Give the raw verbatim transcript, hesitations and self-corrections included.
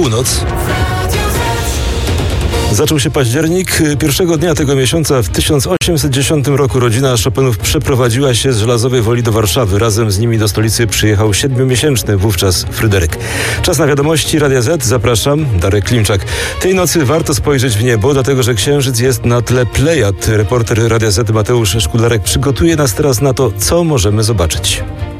Północ. Zaczął się październik. Pierwszego dnia tego miesiąca w tysiąc osiemset dziesiątym roku rodzina Chopinów przeprowadziła się z Żelazowej Woli do Warszawy. Razem z nimi do stolicy przyjechał siedmiomiesięczny wówczas Fryderyk. Czas na wiadomości Radia Z. Zapraszam, Darek Klimczak. Tej nocy warto spojrzeć w niebo, dlatego że księżyc jest na tle Plejad. Reporter Radia Z Mateusz Szkudlarek przygotuje nas teraz na to, co możemy zobaczyć.